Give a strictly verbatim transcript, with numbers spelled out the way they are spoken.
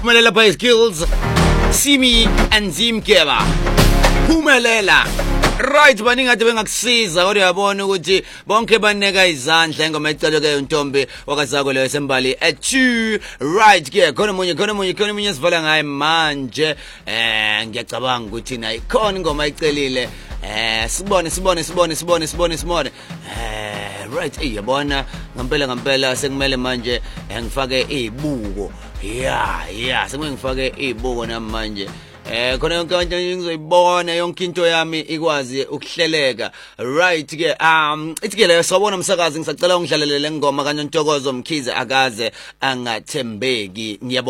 Phumelela by skills. Simi and Zimkeba. Phumelela. Right baningi ade bengakusiza kodwa uyabona ukuthi bonke baneka izandla engoma ecelo ke untombi wakazako leyo sembali at two right ke khona munye khona munye khona munye sivala ngaye manje eh ngiyacabanga ukuthi na ikhona ingoma icelile eh sibone sibone sibone sibone sibone sibone eh right eh yabona ngempela ngempela sekumele manje ngifake izibuko yeah yeah sekumele ngifake izibuko namanje Eh khona yonke into ngizoyibona yonke into yami ikwazi ukuhleleka right ke um ithi ke leyo sawubona umsakazi ngisacela ungidlalele ngoma kanye Ntokozo Mkhize akaze angathembeki ngiyabona